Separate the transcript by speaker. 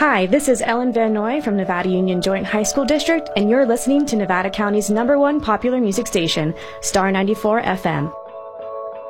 Speaker 1: Hi, this is Ellen Van Noy from Nevada Union Joint High School District, and you're listening to Nevada County's #1 popular music station, Star 94 FM.